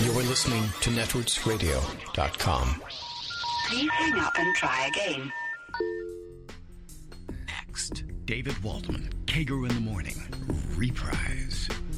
You're listening to netrootsradio.com. Please hang up and try again. Next, David Waldman, Kager in the Morning, reprise.